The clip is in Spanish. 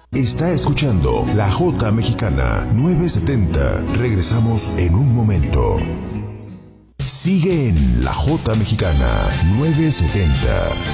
Está escuchando La Jota Mexicana 970. Regresamos en un momento. Sigue en La Jota Mexicana 970.